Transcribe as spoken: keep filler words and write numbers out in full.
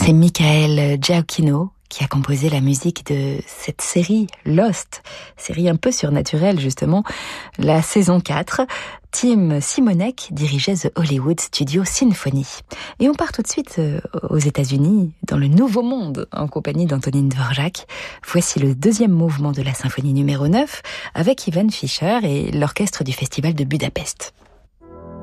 C'est Michael Giacchino qui a composé la musique de cette série Lost, série un peu surnaturelle justement, la saison quatre. Tim Simonek dirigeait The Hollywood Studio Symphony. Et on part tout de suite aux États-Unis, dans le Nouveau Monde, en compagnie d'Antonin Dvorak. Voici le deuxième mouvement de la symphonie numéro neuf, avec Ivan Fischer et l'orchestre du Festival de Budapest.